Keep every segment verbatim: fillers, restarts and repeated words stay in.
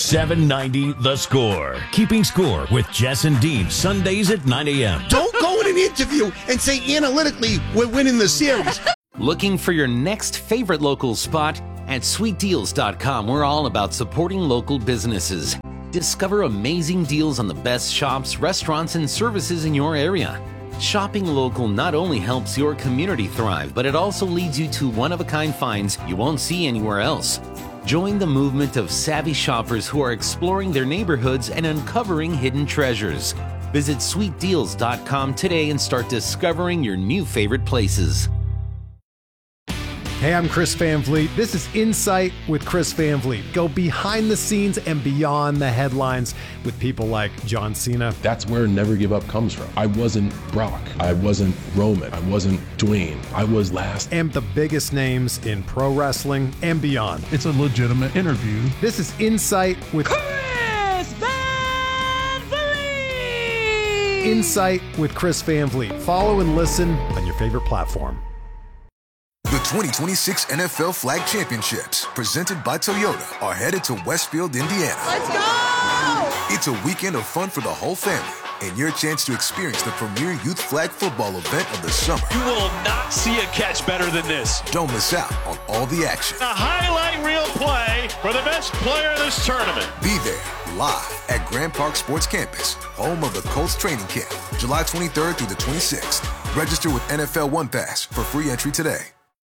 seven ninety The Score. Keeping Score with Jess and Dean, Sundays at nine a.m. Don't go in an interview and say analytically we're winning the series. Looking for your next favorite local spot? At sweet deals dot com, we're all about supporting local businesses. Discover amazing deals on the best shops, restaurants, and services in your area. Shopping local not only helps your community thrive, but it also leads you to one-of-a-kind finds you won't see anywhere else. Join the movement of savvy shoppers who are exploring their neighborhoods and uncovering hidden treasures. Visit sweet deals dot com today and start discovering your new favorite places. Hey, I'm Chris Van Vliet. This is Insight with Chris Van Vliet. Go behind the scenes and beyond the headlines with people like John Cena. That's where Never Give Up comes from. I wasn't Brock. I wasn't Roman. I wasn't Dwayne. I was last. And the biggest names in pro wrestling and beyond. It's a legitimate interview. This is Insight with Chris Van Vliet. Insight with Chris Van Vliet. Follow and listen on your favorite platform. The twenty twenty-six N F L Flag Championships, presented by Toyota, are headed to Westfield, Indiana. Let's go! It's a weekend of fun for the whole family and your chance to experience the premier youth flag football event of the summer. You will not see a catch better than this. Don't miss out on all the action. A highlight reel play for the best player in this tournament. Be there live at Grand Park Sports Campus, home of the Colts training camp, July twenty-third through the twenty-sixth. Register with N F L One Pass for free entry today.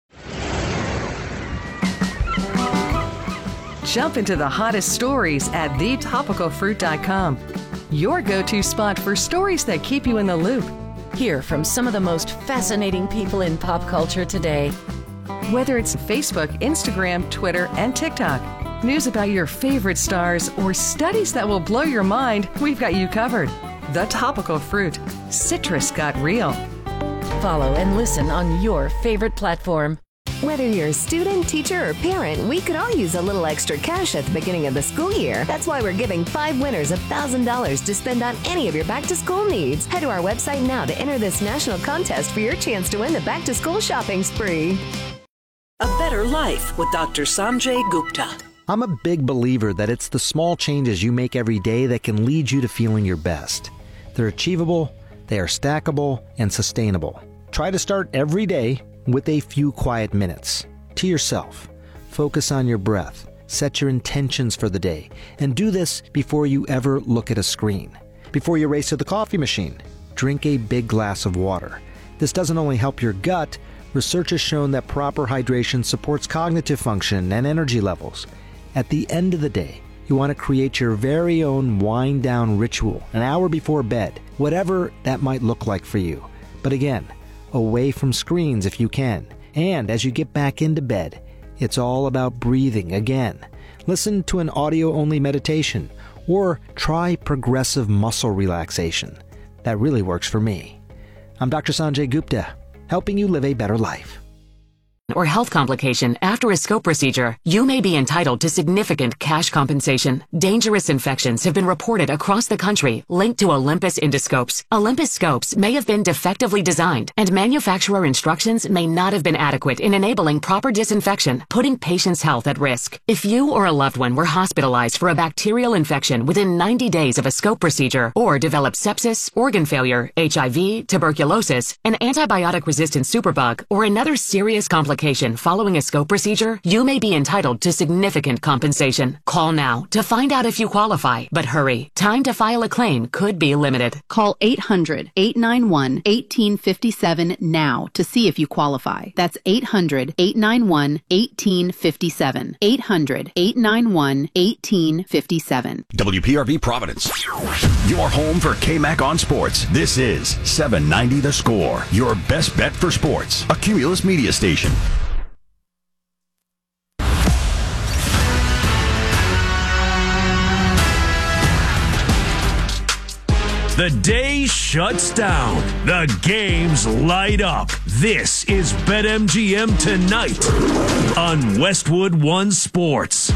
Jump into the hottest stories at the topical fruit dot com. Your go-to spot for stories that keep you in the loop. Hear from some of the most fascinating people in pop culture today. Whether it's Facebook, Instagram, Twitter, and TikTok, news about your favorite stars, or studies that will blow your mind, we've got you covered. The Topical Fruit. Citrus got real. Follow and listen on your favorite platform. Whether you're a student, teacher, or parent, we could all use a little extra cash at the beginning of the school year. That's why we're giving five winners one thousand dollars to spend on any of your back-to-school needs. Head to our website now to enter this national contest for your chance to win the back-to-school shopping spree. A Better Life with Doctor Sanjay Gupta. I'm a big believer that it's the small changes you make every day that can lead you to feeling your best. They're achievable, they are stackable, and sustainable. Try to start every day with a few quiet minutes to yourself. Focus on your breath, set your intentions for the day, and do this before you ever look at a screen. Before you race to the coffee machine, drink a big glass of water. This doesn't only help your gut, research has shown that proper hydration supports cognitive function and energy levels. At the end of the day, you want to create your very own wind-down ritual an hour before bed, whatever that might look like for you. But again, away from screens if you can. And as you get back into bed, it's all about breathing again. Listen to an audio-only meditation or try progressive muscle relaxation. That really works for me. I'm Doctor Sanjay Gupta, helping you live a better life. Or health complication after a scope procedure, you may be entitled to significant cash compensation. Dangerous infections have been reported across the country linked to Olympus endoscopes. Olympus scopes may have been defectively designed, and manufacturer instructions may not have been adequate in enabling proper disinfection, putting patients' health at risk. If you or a loved one were hospitalized for a bacterial infection within ninety days of a scope procedure, or developed sepsis, organ failure, H I V, tuberculosis, an antibiotic-resistant superbug, or another serious complication following a scope procedure, you may be entitled to significant compensation. Call now to find out if you qualify. But hurry, time to file a claim could be limited. Call eight hundred, eight nine one, one eight five seven now to see if you qualify. That's eight hundred, eight nine one, one eight five seven. eight hundred, eight nine one, one eight five seven. W P R V Providence. Your home for K-Mac on sports. This is seven ninety The Score. Your best bet for sports. A Cumulus media station. The day shuts down. The games light up. This is BetMGM Tonight on Westwood One Sports.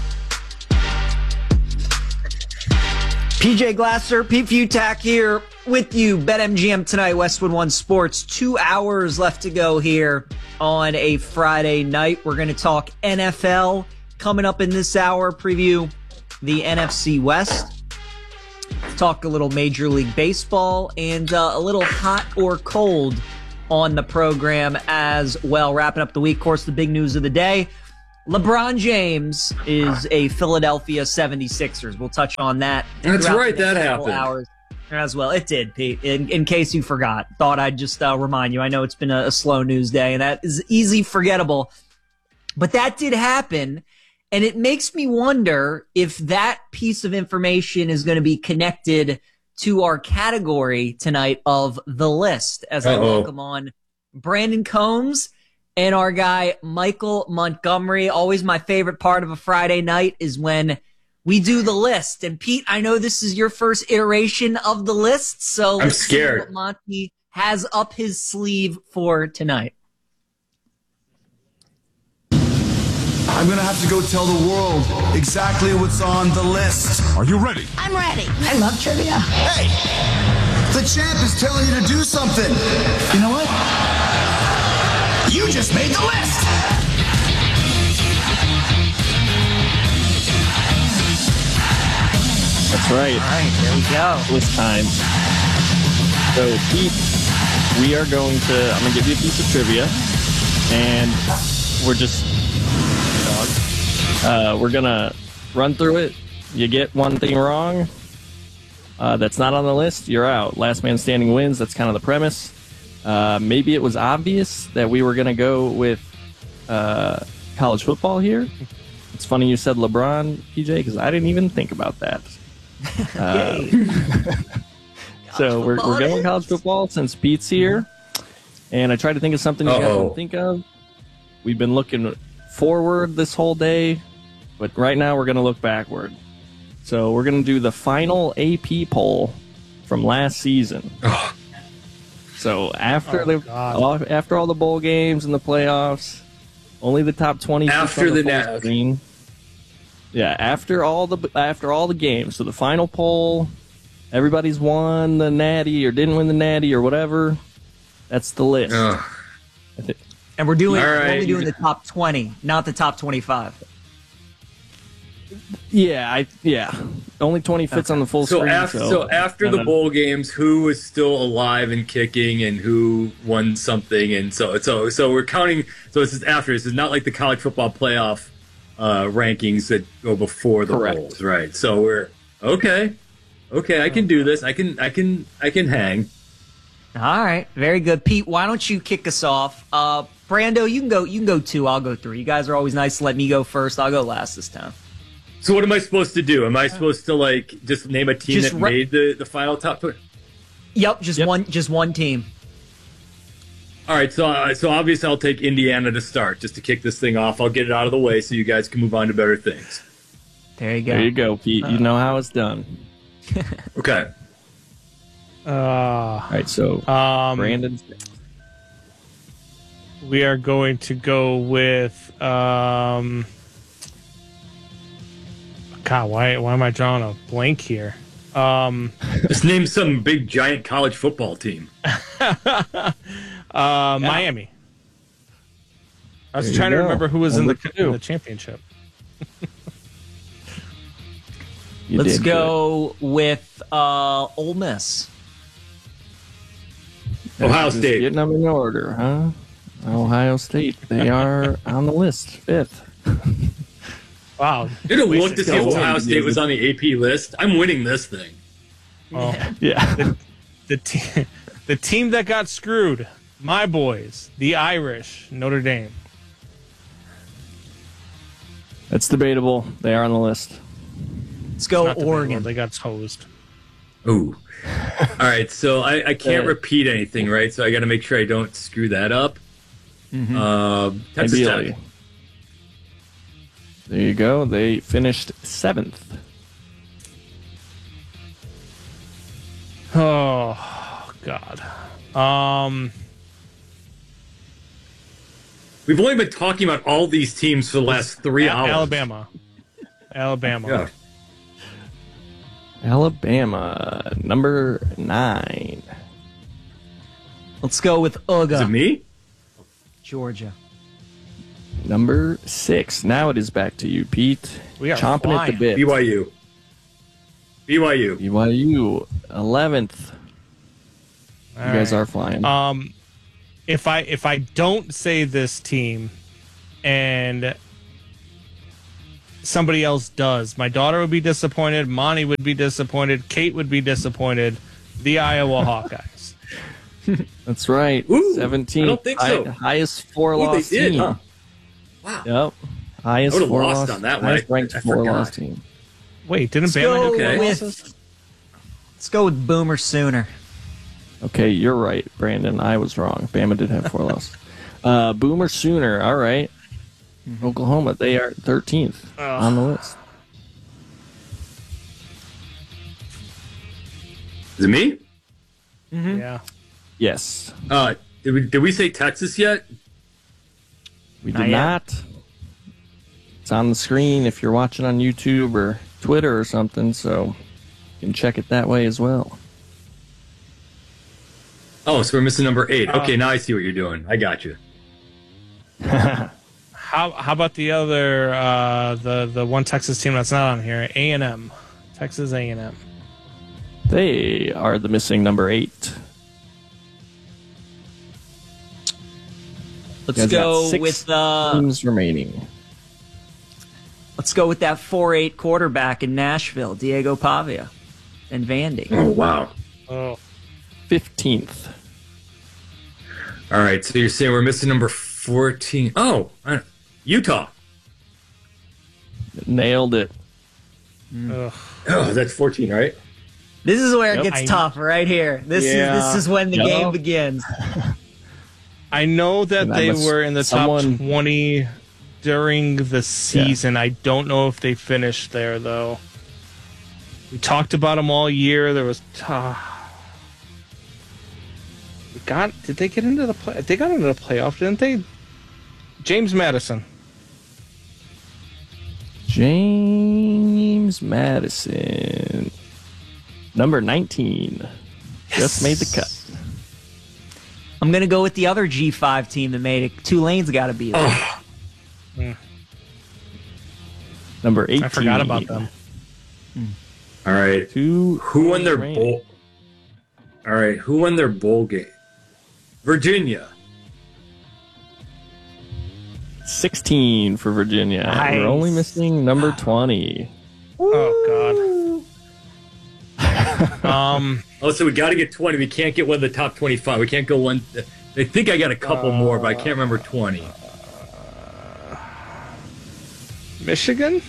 P J Glasser, Pete Futak here with you. BetMGM Tonight, Westwood One Sports. Two hours left to go here on a Friday night. We're going to talk N F L coming up in this hour. Preview the N F C West. Talk a little Major League Baseball and uh, a little hot or cold on the program as well. Wrapping up the week, of course, the big news of the day. LeBron James is a Philadelphia seventy-sixers. We'll touch on that. That's right, that happened. Hours as well. It did, Pete. In, in case you forgot, thought I'd just uh, remind you. I know it's been a, a slow news day, and that is easy forgettable. But that did happen, and it makes me wonder if that piece of information is going to be connected to our category tonight of The List, as Uh-oh. I welcome on Brandon Combs and our guy, Michael Montgomery. Always my favorite part of a Friday night is when we do the list. And Pete, I know this is your first iteration of the list, so I'm let's scared. see what Monty has up his sleeve for tonight. I'm going to have to go tell the world exactly what's on the list. Are you ready? I'm ready. I love trivia. Hey, the champ is telling you to do something. You know what? You just made the list. That's right. All right, there we go. List time. So, Pete, we are going to, I'm going to give you a piece of trivia, and we're just, uh, we're going to run through it. You get one thing wrong uh, that's not on the list, you're out. Last man standing wins. That's kind of the premise. Uh, maybe it was obvious that we were going to go with uh, college football here. It's funny you said LeBron, P J, because I didn't even think about that. Uh, so we're, we're going college football since Pete's here. And I tried to think of something you guys Uh-oh. don't think of. We've been looking forward this whole day, but right now we're going to look backward. So we're going to do the final A P poll from last season. Oh. So after Oh, the God. all, after all the bowl games and the playoffs, only the top twenty After on the, the full na- screen. Yeah, after all the after all the games. So the final poll, everybody's won the Natty or didn't win the Natty or whatever. That's the list. Ugh. And we're doing All we're right. only doing the top twenty, not the top twenty-five. Yeah, I yeah. Only twenty fits Okay. on the full So screen. after, so after and the then- bowl games, who is still alive and kicking, and who won something, and so so so we're counting. So this is after. This is not like the college football playoff uh, rankings that go before the Correct. bowls, right? So we're okay. Okay, I can do this. I can I can I can hang. All right, very good, Pete. Why don't you kick us off? Uh, Brando, you can go. You can go two. I'll go three. You guys are always nice to let me go first. I'll go last this time. So what am I supposed to do? Am I supposed to like just name a team Just that re- made the, the final top twenty? Yep, just one. Just one team. All right, so uh, so obviously I'll take Indiana to start just to kick this thing off. I'll get it out of the way so you guys can move on to better things. There you go. There you go, Pete. You know how it's done. Okay. Uh, All right, so um, Brandon's. we are going to go with. Um, God, why why am I drawing a blank here? Um, Just name some big giant college football team. uh, Miami. I was There you trying to go. remember who was in Well, the, look at you. in the championship. You Let's did go with uh, Ole Miss. good. Ohio Just State. Getting them in order, huh? Ohio State. They are on the list, fifth. Wow. Did it look to Wasted see if go. Ohio State was on the A P list? I'm winning this thing. Oh, Yeah. the, the, te- the team that got screwed, my boys, the Irish, Notre Dame. That's debatable. They are on the list. Let's go Not the big Oregon. one. They got hosed. Ooh. All right, so I, I can't Uh, repeat anything, right? So I got to make sure I don't screw that up. Mhm. Uh, Texas Ideally. Tech. There you go. They finished seventh. Oh, God. Um, We've only been talking about all these teams for the last three Al- hours. Alabama. Alabama. Yeah. Alabama, number nine. Let's go with Uga. Is it me? Georgia. Number six. Now it is back to you, Pete. We are chomping at the flying. bit. B Y U. B Y U. B Y U, eleventh. All you guys right. are flying. Um, if I if I don't say this team, and somebody else does, my daughter would be disappointed. Monty would be disappointed. Kate would be disappointed. The Iowa Hawkeyes. That's right. Ooh, seventeen. I don't think so. High, highest four Ooh, loss they did, team. huh? Wow. Yep. Highest I would've four lost loss, on that one. highest I- ranked I four forgot. loss team. Wait, didn't Let's Bama go do four with- losses? Let's go with Boomer Sooner. Okay, you're right, Brandon. I was wrong. Bama did have four losses. Uh, Boomer Sooner. All right. Mm-hmm. Oklahoma. They are thirteenth on the list. Is it me? Mm-hmm. Yeah. Yes. Uh, did we did we say Texas yet? We Not did yet. not. It's on the screen if you're watching on YouTube or Twitter or something, so you can check it that way as well. Oh, so we're missing number eight. Uh, Okay, now I see what you're doing. I got you. How how about the other uh, the the one Texas team that's not on here? A and M, Texas A and M. They are the missing number eight. Let's You guys got go six with uh, teams remaining. let's go with that four eight quarterback in Nashville, Diego Pavia and Vandy. Oh wow. Oh, fifteenth. All right, so you're saying we're missing number fourteen. Oh, uh, Utah. Nailed it. ugh. Oh, that's fourteen, right? This is where Yep. it gets I- tough right here. This Yeah. is this is when the Yep. game begins. I know that And I they must- were in the someone- top twenty during the season. I don't know if they finished there though. We talked about them all year. There was. Uh, we got. Did they get into the play? They got into the playoff, didn't they? James Madison. James Madison. Number nineteen. Just made the cut. I'm gonna go with the other G five team that made it. Tulane's got to be there. Mm, Number eighteen. I forgot about them. All right. Two. Who won their remaining. bowl? All right, who won their bowl game? Virginia. sixteen for Virginia. Nice. We're only missing number twenty. Oh God. um. Oh, so we got to get twenty. We can't get one of the top twenty-five. We can't go one. I think I got a couple more, but I can't remember twenty. Michigan.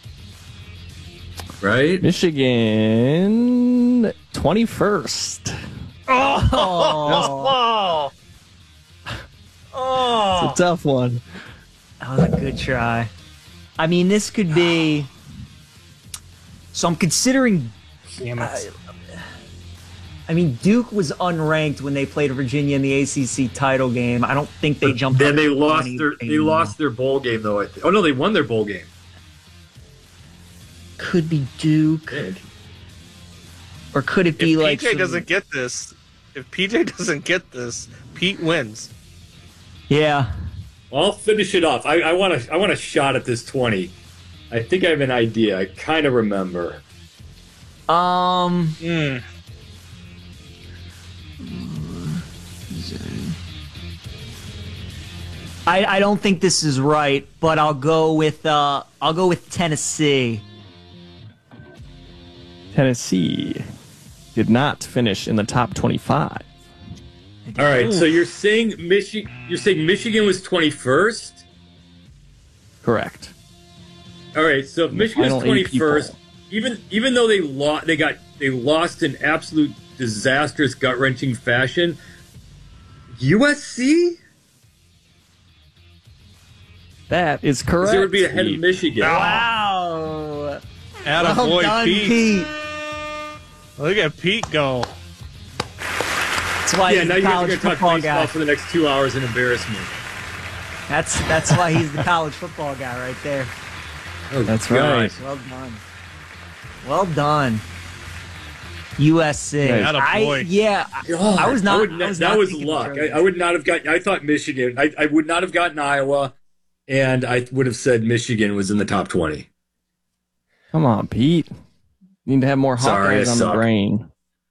Right? Michigan, twenty-first. Oh, oh, It's a tough one. that was a good try. I mean, this could be. So I'm considering. Damn it. I mean, Duke was unranked when they played Virginia in the A C C title game. I don't think they jumped. Then up they to lost twenty their they anymore. lost their bowl game though. I think. Oh no, they won their bowl game. Could be Duke, or could it be If like P J some- doesn't get this, if P J doesn't get this, Pete wins. Yeah. Well, I'll finish it off. I, I want to I want a shot at this twenty. I think I have an idea. I kind of remember. Um. Hmm. I, I don't think this is right, but I'll go with uh I'll go with Tennessee. Tennessee did not finish in the top twenty-five. All right, so you're saying Michigan? You're saying Michigan was twenty-first? Correct. All right, so if Michigan was final eight twenty-first, even even though they lost, they got they lost in absolute disastrous, gut wrenching fashion. U S C? That is correct. They would be ahead of Michigan. Wow. Atta Well boy, done, Pete. Pete. Look at Pete go. That's why Yeah, he's now the you guys are college going to talk football baseball guy. for the next two hours and embarrass me. That's that's why he's the college football guy right there. Oh, That's God. right. Well done. Well done. U S C. Yeah, atta I, boy. yeah, God, I was not. I would I not- was that not was thinking luck. I, Trojans. I would not have gotten. I thought Michigan. I, I would not have gotten Iowa, and I would have said Michigan was in the top twenty. Come on, Pete. Need to have more Sorry, Hawkeyes I on suck. the brain.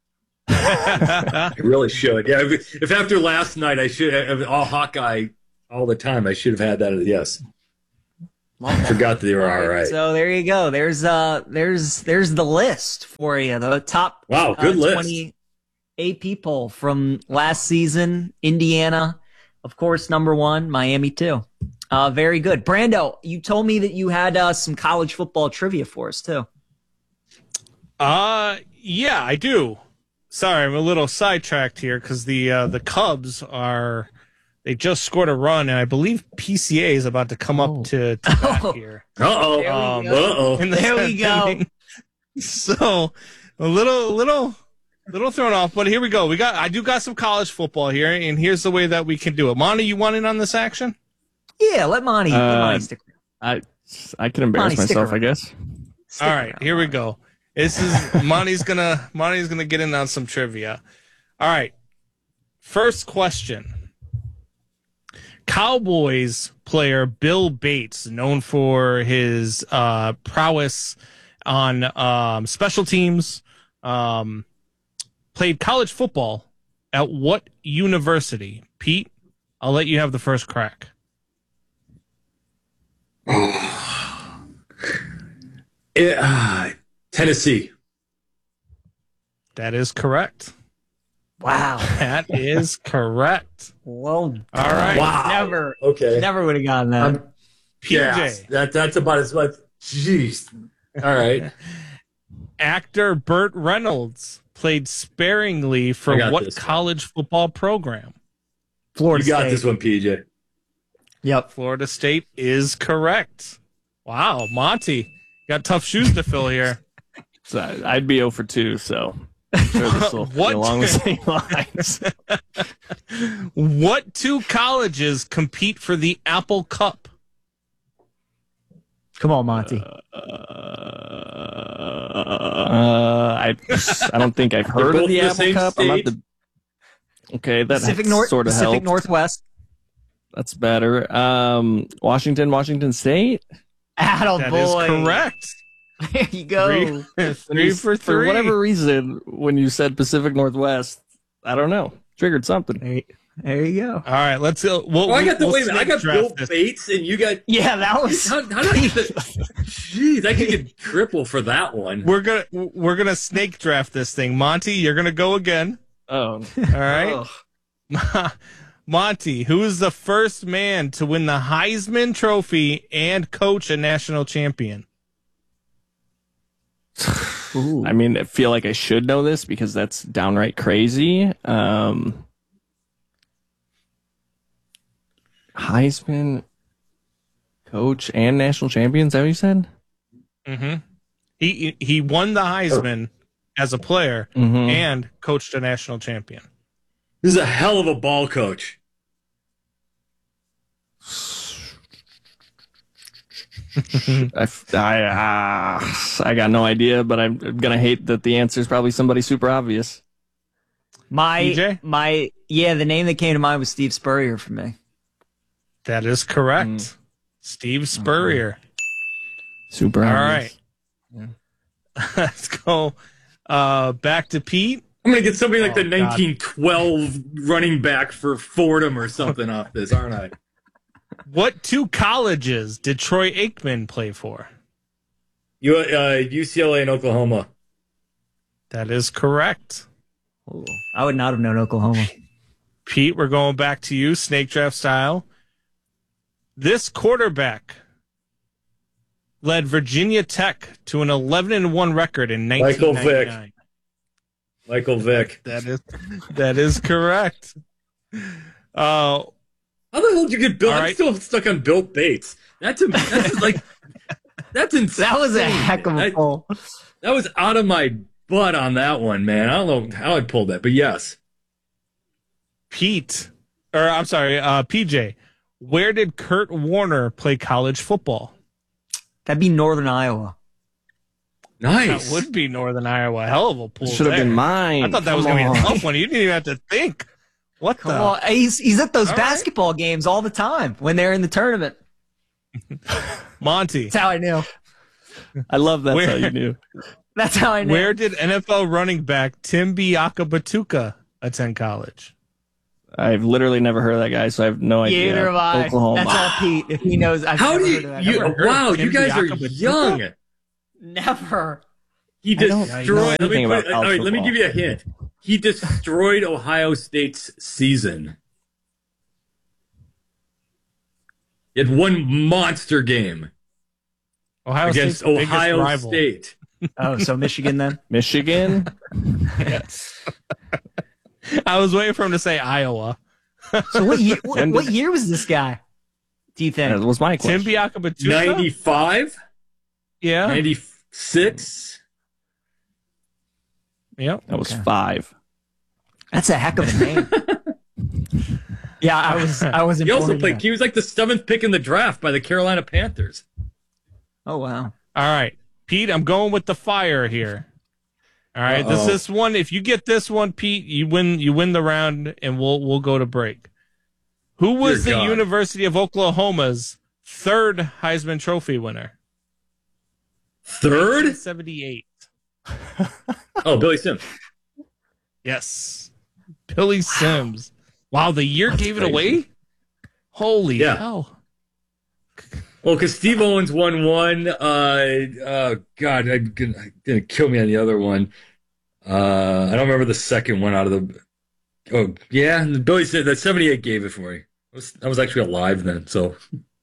I really should. Yeah, if, if after last night I should have all Hawkeye all the time, I should have had that. Yes. I forgot that they were all right. So there you go. There's uh there's there's the list for you. The top Wow, good uh, list. twenty A P poll from last season. Indiana, of course, number one. Miami too. Uh, very good. Brando, you told me that you had uh, some college football trivia for us too. Uh, yeah, I do. Sorry, I'm a little sidetracked here because the uh, the Cubs are they just scored a run, and I believe P C A is about to come up to, to bat Oh. here. Uh-oh. Um, Uh-oh. in the There we tenth go. inning. So a little, little, little thrown off, but here we go. We got I do got some college football here, and here's the way that we can do it. Monty, you want in on this action? Yeah, let Monty, let Uh, Monty stick. I I can embarrass Monty, stick myself, I around. guess. stick All right, around. here we go. This is Monty's gonna Monty's gonna get in on some trivia. All right, first question. Cowboys player Bill Bates, known for his uh, prowess on um, special teams, um, played college football at what university? Pete, I'll let you have the first crack. It, uh, Tennessee. That is correct. Wow. That is correct. Well done. All right. Wow. Never, Okay. never would have gotten that. Um, P J. yeah, that, that's about as much. Jeez. All right. Actor Burt Reynolds played sparingly for I got what this one. college football program? Florida You got State. this one, P J. Yep. Florida State is correct. Wow, Monty, got tough shoes to fill here. So I'd be zero for two, so I'm sure this will be What? along the same lines. What two colleges compete for the Apple Cup? Come on, Monty. Uh, I I don't think I've heard both of the in the Apple same Cup. I'm not state? the okay. That Pacific North, sort of Pacific helped. Northwest. That's better. Um, Washington, Washington State. Attaboy. That is correct. There you go. Three, three for three. For whatever reason, when you said Pacific Northwest, I don't know, triggered something. There, there you go. All right, let's go. We'll, Well, I got the we'll wait a minute. I got snake Bill draft this. Bates, and you got. Yeah, that was. How, how did I get the? Jeez, I could get triple for that one. We're gonna we're gonna snake draft this thing. Monty, you're gonna go again. Oh, All right. Monty, who is the first man to win the Heisman Trophy and coach a national champion? I mean, I feel like I should know this because that's downright crazy. Um, Heisman, coach, and national champion. Is that what you said? Mm-hmm. He he won the Heisman as a player Mhm. and coached a national champion. This is a hell of a ball coach. I, I, uh, I got no idea, but I'm gonna hate that the answer is probably somebody super obvious. My P J? my yeah, the name that came to mind was Steve Spurrier for me. That is correct. Mm. Steve Spurrier. Super All obvious. right. Let's go uh, back to Pete. I'm gonna get somebody like Oh, the God. nineteen twelve running back for Fordham or something off this, aren't I? What two colleges did Troy Aikman play for? You, uh, U C L A and Oklahoma. That is correct. Ooh, I would not have known Oklahoma. Pete, we're going back to you, snake draft style. This quarterback led Virginia Tech to an eleven and one record in Michael nineteen Vick. ninety-nine. Michael Vick. That is that is correct. Uh, How the hell did you get Bill? All I'm right. still stuck on Bill Bates. That's a, that's like that's insane. That was a heck of a That- pull. That was out of my butt on that one, man. I don't know how I pulled that, but yes. Pete, or I'm sorry, uh, P J, where did Kurt Warner play college football? That'd be Northern Iowa. Nice. That would be Northern Iowa. Hell of a pool. Should have there. been mine. I thought that was Come going to be a on. tough one. You didn't even have to think. What Come the? on, he's he's at those All right. basketball games all the time when they're in the tournament. Monty, That's how I knew. I love that's Where- how you knew. That's how I know. Where did N F L running back Tim Biakabatuka attend college? I've literally never heard of that guy, so I have no idea. Neither have I. Oklahoma. That's all Pete. If he knows, I've How never do heard you? of that. you Never heard wow, of you Tim guys are Biakabatuka. young. Never. He I don't destroyed. know Let me, anything about put, all college right, let me football. give you a hint. He destroyed Ohio State's season. He had one monster game Ohio against State's biggest Ohio rival. State. Oh, so Michigan then? Michigan? Yes. I was waiting for him to say Iowa. So what year? What, what year was this guy? Do you think? That was my Tim question. Biakabatuka? ninety-five? Yeah. ninety-six? Yep. That was Okay. five. That's a heck of a name. Yeah, I was. I was. He also informed played. that. He was like the seventh pick in the draft by the Carolina Panthers. Oh wow. All right, Pete, I'm going with the fire here. All right, this Uh-oh. this one. If you get this one, Pete, you win. You win the round, and we'll we'll go to break. Who was Dear the God. University of Oklahoma's third Heisman Trophy winner? Third? seventy-eight. Oh, Billy Sims. Yes, Billy Sims. Wow, the year gave it crazy. away. Holy Yeah. hell! Well, because Steve Owens won one. Uh, oh God, I didn't kill me on the other one. Uh, I don't remember the second one out of the. Oh yeah, Billy said that seventy-eight gave it for me. I was, I was actually alive then, so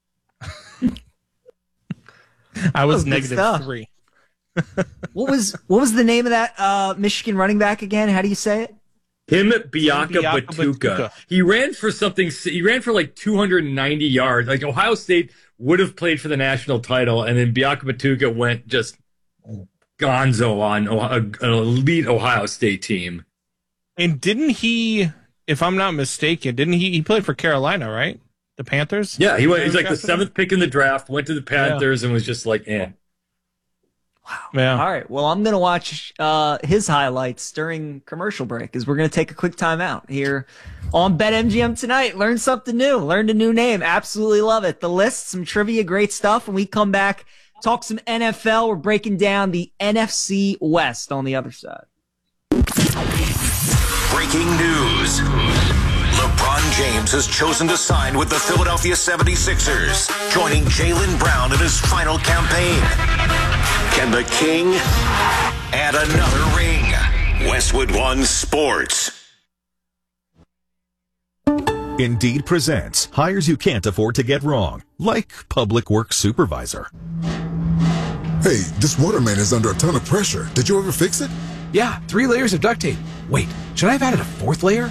I was was good negative stuff. three. What was what was the name of that uh, Michigan running back again? How do you say it? him Biaka Biaka Batuka. Batuka. He ran for something. He ran for like two hundred ninety yards. Like Ohio State would have played for the national title, and then Biaka Batuka went just gonzo on Ohio, an elite Ohio State team. And didn't he, if I'm not mistaken, didn't he? He played for Carolina, right? The Panthers. Yeah, he went. He's like the Drafted him? seventh pick in the draft. Went to the Panthers and was just like, eh. Yeah. All right. Well, I'm going to watch uh, his highlights during commercial break because we're going to take a quick time out here on BetMGM tonight. Learn something new. Learned a new name. Absolutely love it. The list, some trivia, great stuff. When we come back, talk some N F L. We're breaking down the N F C West on the other side. Breaking news. LeBron James has chosen to sign with the Philadelphia seventy-sixers, joining Jaylen Brown in his final campaign. Can the King add another ring? Westwood One Sports. Indeed presents hires you can't afford to get wrong, like public works supervisor. Hey, this waterman is under a ton of pressure. Did you ever fix it? Yeah, three layers of duct tape. Wait, should I have added a fourth layer?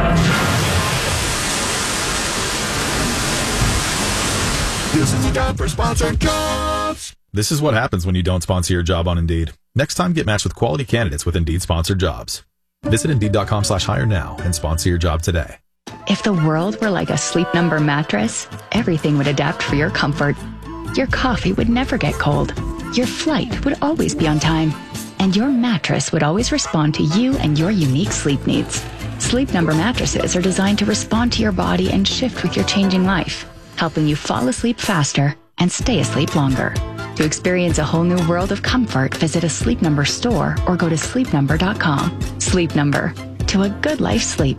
This is a job for sponsored jobs. This is what happens when you don't sponsor your job on Indeed. Next time, get matched with quality candidates with Indeed sponsored jobs. Visit Indeed.com slash hire now and sponsor your job today. If the world were like a Sleep Number mattress, everything would adapt for your comfort. Your coffee would never get cold. Your flight would always be on time. And your mattress would always respond to you and your unique sleep needs. Sleep Number mattresses are designed to respond to your body and shift with your changing life, helping you fall asleep faster and stay asleep longer. To experience a whole new world of comfort, visit a Sleep Number store or go to sleep number dot com. Sleep Number. To a good life sleep.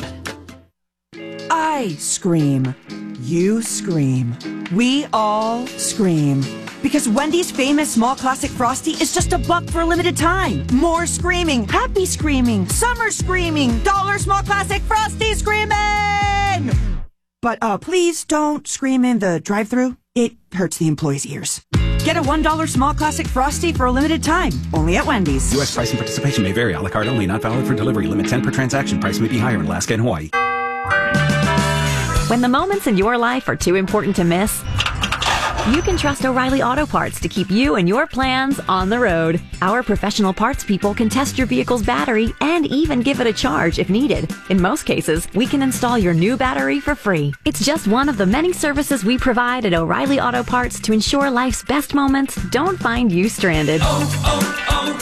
I scream. You scream. We all scream. Because Wendy's famous small classic Frosty is just a buck for a limited time. More screaming, happy screaming, summer screaming, dollar small classic Frosty screaming! But uh, please don't scream in the drive-thru. It hurts the employees' ears. Get a one dollar small classic Frosty for a limited time. Only at Wendy's. U S price and participation may vary. A la carte only. Not valid for delivery. Limit ten per transaction. Price may be higher in Alaska and Hawaii. When the moments in your life are too important to miss, you can trust O'Reilly Auto Parts to keep you and your plans on the road. Our professional parts people can test your vehicle's battery and even give it a charge if needed. In most cases, we can install your new battery for free. It's just one of the many services we provide at O'Reilly Auto Parts to ensure life's best moments don't find you stranded. Oh,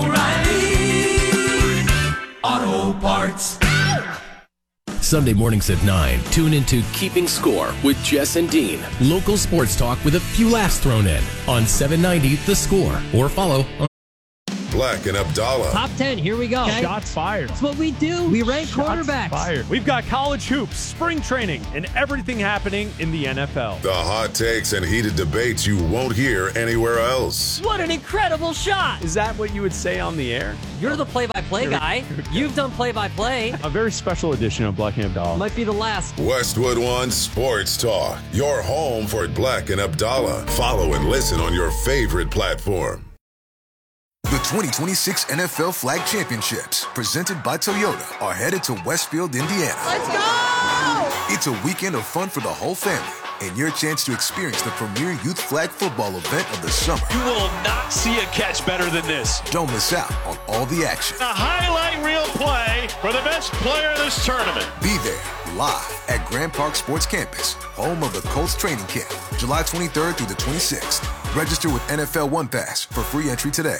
oh, oh, O'Reilly Auto Parts. Sunday mornings at nine, tune into Keeping Score with Jess and Dean. Local sports talk with a few laughs thrown in on seven ninety The Score, or follow on Black and Abdallah. Top ten, here we go. Okay. Shots fired. That's what we do. We rank Shots quarterbacks. Fired. We've got college hoops, spring training, and everything happening in the N F L. The hot takes and heated debates you won't hear anywhere else. What an incredible shot. Is that what you would say on the air? You're the play-by-play guy. You've done play-by-play. A very special edition of Black and Abdallah. Might be the last. Westwood One Sports Talk. Your home for Black and Abdallah. Follow and listen on your favorite platform. The twenty twenty-six N F L Flag Championships, presented by Toyota, are headed to Westfield, Indiana. Let's go! It's a weekend of fun for the whole family and your chance to experience the premier youth flag football event of the summer. You will not see a catch better than this. Don't miss out on all the action. A highlight reel play for the best player in this tournament. Be there live at Grand Park Sports Campus, home of the Colts training camp, July twenty-third through the twenty-sixth. Register with N F L One Pass for free entry today.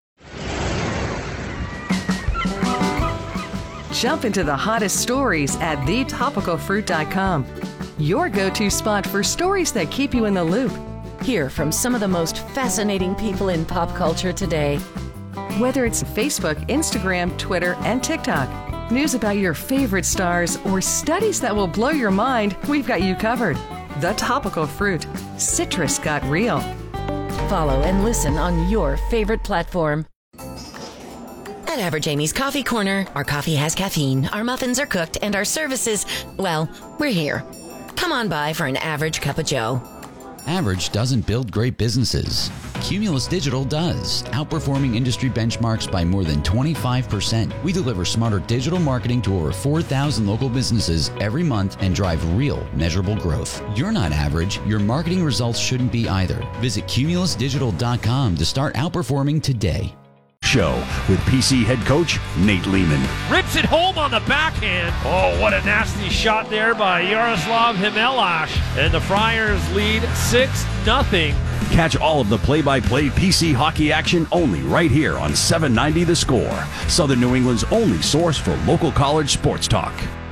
Jump into the hottest stories at the topical fruit dot com. Your go-to spot for stories that keep you in the loop. Hear from some of the most fascinating people in pop culture today. Whether it's Facebook, Instagram, Twitter, and TikTok, news about your favorite stars, or studies that will blow your mind, we've got you covered. The Topical Fruit. Citrus got real. Follow and listen on your favorite platform. At Average Amy's Coffee Corner, our coffee has caffeine, our muffins are cooked, and our services, well, we're here. Come on by for an average cup of joe. Average doesn't build great businesses. Cumulus Digital does, outperforming industry benchmarks by more than twenty-five percent. We deliver smarter digital marketing to over four thousand local businesses every month and drive real, measurable growth. You're not average. Your marketing results shouldn't be either. Visit cumulus digital dot com to start outperforming today. Show with P C head coach Nate Lehman. Rips it home on the backhand. Oh, what a nasty shot there by Yaroslav Himelash. And the Friars lead six nothing. Catch all of the play-by-play P C hockey action only right here on seven ninety The Score, Southern New England's only source for local college sports talk.